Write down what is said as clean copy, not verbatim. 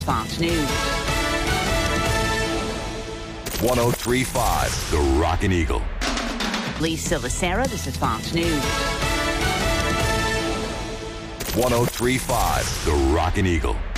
Fox News. 103.5 The Rockin' Eagle. Lisa Lacera, this is Fox News. 103.5 The Rockin' Eagle.